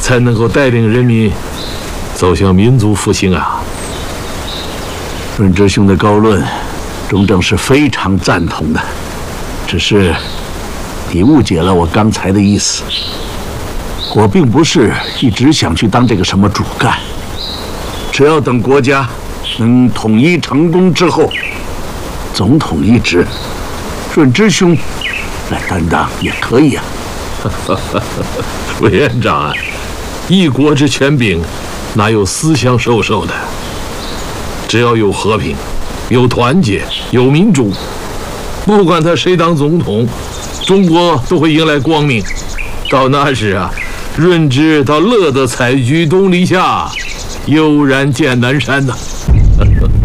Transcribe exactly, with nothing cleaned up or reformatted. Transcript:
才能够带领人民走向民族复兴啊！ 润之兄的高论，中正是非常赞同的，只是你误解了我刚才的意思。我并不是一直想去当这个什么主干，只要等国家能统一成功之后，总统一职，润之兄来担当也可以啊。 委员长啊，一国之权柄，哪有私相授受的？只要有和平，有团结，有民主，不管他谁当总统，中国都会迎来光明。到那时啊，润之他乐得采菊东篱下，悠然见南山呐、啊。